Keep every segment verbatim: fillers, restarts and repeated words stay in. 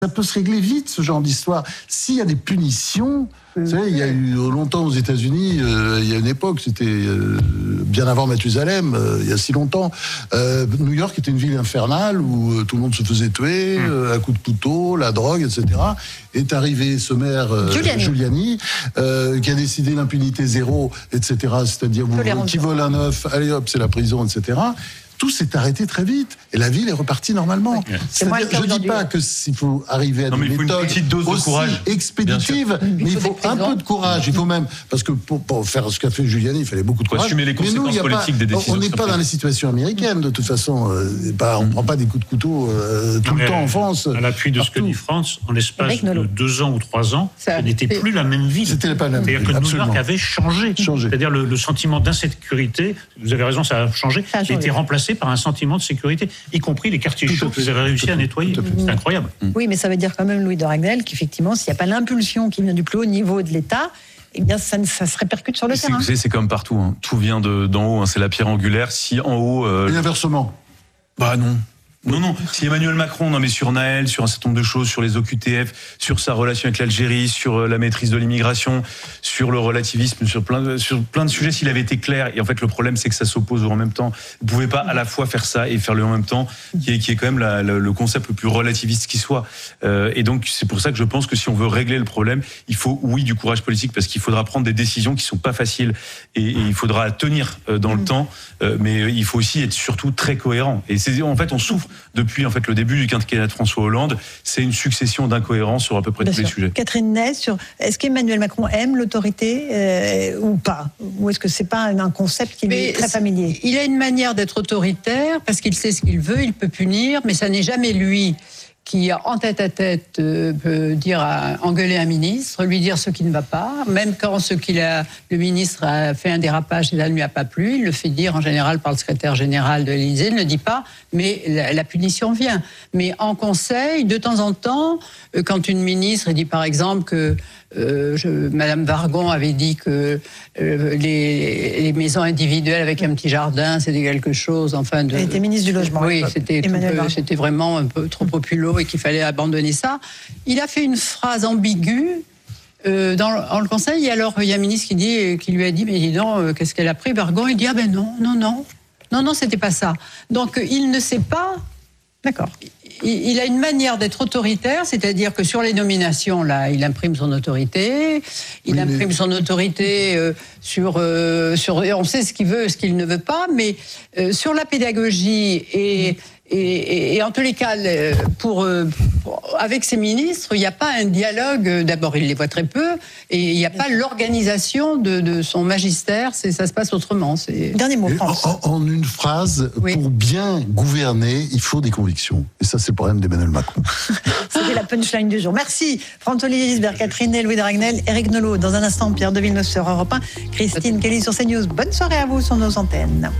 Ça peut se régler vite, ce genre d'histoire. S'il y a des punitions, vous savez, il y a eu longtemps aux États-Unis, euh, il y a une époque, c'était euh, bien avant Mathusalem, euh, il y a si longtemps. Euh, New York était une ville infernale où euh, tout le monde se faisait tuer, euh, à coups de couteau, la drogue, et cetera. Est arrivé ce maire euh, Giuliani, Giuliani euh, qui a décidé l'impunité zéro, et cetera. C'est-à-dire vous, qui vole un œuf, allez hop, c'est la prison, et cetera. Tout s'est arrêté très vite et la ville est repartie normalement. Ouais. C'est-à-dire, je ne dis pas que s'il faut arriver à non, des mais méthodes aussi courage, expéditives, mais il faut un peu de courage. Il faut même, parce que pour, pour faire ce qu'a fait Giuliani, il fallait beaucoup de courage. Assumer les conséquences mais nous, politiques pas, des décisions. On n'est pas dans les situations américaines de toute façon. Euh, bah, on ne prend pas des coups de couteau euh, tout non, le temps en France. À l'appui de partout. Ce que dit France, en l'espace de deux ans ou trois ans, ça n'était plus la même ville. C'était pas la même ville. C'est-à-dire que New York avait changé. changé. C'est-à-dire le, le sentiment d'insécurité. Vous avez raison, ça a changé. Ça a, changé. a été remplacé par un sentiment de sécurité, y compris les quartiers chauds que vous avez réussi à nettoyer. C'est incroyable. Oui, mais ça veut dire quand même, Louis de Ragnel, qu'effectivement, s'il n'y a pas l'impulsion qui vient du plus haut niveau de l'État, eh bien, ça, ça se répercute sur le c'est, terrain. Vous savez, c'est comme partout. Hein. Tout vient de, d'en haut. Hein. C'est la pierre angulaire. Si en haut... Euh... Et inversement. Bah non. Non, non, si Emmanuel Macron, non mais sur Naël, sur un certain nombre de choses, sur les O Q T F, sur sa relation avec l'Algérie, sur la maîtrise de l'immigration, sur le relativisme, sur plein de, sur plein de sujets, s'il avait été clair, et en fait le problème c'est que ça s'oppose en même temps, vous pouvez pas à la fois faire ça et faire le en même temps, qui est, qui est quand même la, la, le concept le plus relativiste qui soit. Euh, et donc c'est pour ça que je pense que si on veut régler le problème, il faut, oui, du courage politique, parce qu'il faudra prendre des décisions qui sont pas faciles, et, et il faudra tenir dans le temps, euh, mais il faut aussi être surtout très cohérent. Et c'est, en fait on souffre depuis en fait le début du quinquennat de François Hollande, c'est une succession d'incohérences sur à peu près Bien tous sûr. les sujets. Catherine Ney, sur est-ce qu'Emmanuel Macron aime l'autorité euh, ou pas, ou est-ce que c'est pas un concept qui lui est très familier? Il a une manière d'être autoritaire parce qu'il sait ce qu'il veut, il peut punir, mais ça n'est jamais lui qui, en tête-à-tête, euh, peut dire à, engueuler un ministre, lui dire ce qui ne va pas, même quand ce qu'il a, le ministre a fait un dérapage et ça ne lui a pas plu, il le fait dire en général par le secrétaire général de l'Élysée, il ne le dit pas, mais la, la punition vient. Mais en conseil, de temps en temps, euh, quand une ministre dit par exemple que euh, je, Madame Vargon avait dit que euh, les, les maisons individuelles avec un petit jardin, c'était quelque chose, enfin... De, Elle était ministre du Logement. Oui, c'était, peu, c'était vraiment un peu trop populaire et qu'il fallait abandonner ça. Il a fait une phrase ambiguë euh, dans, dans le Conseil, et alors il y a un ministre qui, dit, qui lui a dit, mais dis donc, euh, qu'est-ce qu'elle a pris, Vargon? Il dit, ah ben non, non, non, non, non, c'était pas ça. Donc il ne sait pas... D'accord. Il, il a une manière d'être autoritaire, c'est-à-dire que sur les nominations, là, il imprime son autorité, il oui, imprime mais... son autorité euh, sur, euh, sur... On sait ce qu'il veut, ce qu'il ne veut pas, mais euh, sur la pédagogie et... Et, et, et en tous les cas, pour, pour, avec ses ministres, il n'y a pas un dialogue. D'abord, il les voit très peu, et il n'y a pas l'organisation de, de son magistère. C'est, ça se passe autrement. C'est... Dernier mot, France. En, en une phrase, oui. Pour bien gouverner, il faut des convictions. Et ça, c'est le problème d'Emmanuel Macron. C'était la punchline du jour. Merci, François-Olivier Gisbert, Catherine Ney, Louis de Ragnel, Éric Nolot. Dans un instant, Pierre de Villeneuve sur Europe un, Christine Kelly sur CNews. Bonne soirée à vous sur nos antennes.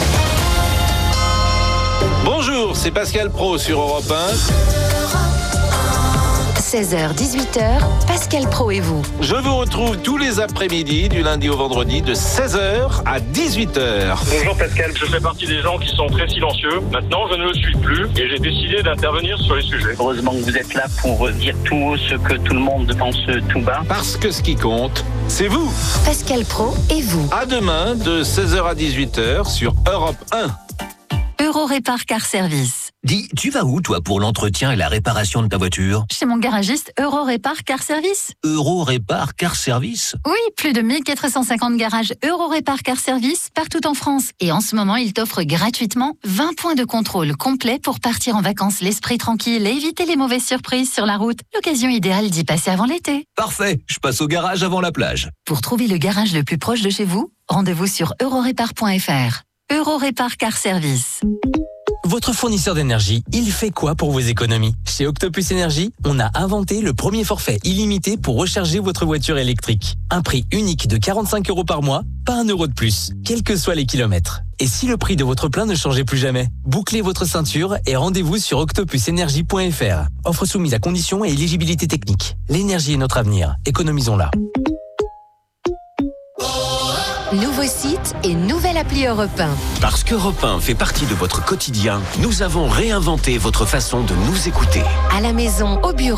Bonjour, c'est Pascal Praud sur Europe un. seize heures dix-huit heures, Pascal Praud et vous. Je vous retrouve tous les après-midi, du lundi au vendredi, de seize heures à dix-huit heures. Bonjour Pascal, je fais partie des gens qui sont très silencieux. Maintenant, je ne le suis plus et j'ai décidé d'intervenir sur les sujets. Heureusement que vous êtes là pour dire tout haut ce que tout le monde pense tout bas. Parce que ce qui compte, c'est vous. Pascal Praud et vous. À demain, de seize heures à dix-huit heures sur Europe un. Eurorépar Car Service. Dis, tu vas où, toi, pour l'entretien et la réparation de ta voiture? Chez mon garagiste Eurorépar Car Service. Eurorépar Car Service? Oui, plus de mille quatre cent cinquante garages Eurorépar Car Service partout en France. Et en ce moment, il t'offre gratuitement vingt points de contrôle complets pour partir en vacances l'esprit tranquille et éviter les mauvaises surprises sur la route. L'occasion idéale d'y passer avant l'été. Parfait, je passe au garage avant la plage. Pour trouver le garage le plus proche de chez vous, rendez-vous sur eurorépar point f r. Eurorépar Car Service. Votre fournisseur d'énergie, il fait quoi pour vos économies? Chez Octopus Énergie, on a inventé le premier forfait illimité pour recharger votre voiture électrique. Un prix unique de quarante-cinq euros par mois, pas un euro de plus, quels que soient les kilomètres. Et si le prix de votre plein ne changeait plus jamais? Bouclez votre ceinture et rendez-vous sur octopus énergie point f r. Offre soumise à conditions et éligibilité technique. L'énergie est notre avenir, économisons-la. Nouveau site et nouvelle appli Europe un. Parce qu'Europe un fait partie de votre quotidien, nous avons réinventé votre façon de nous écouter. À la maison, au bureau.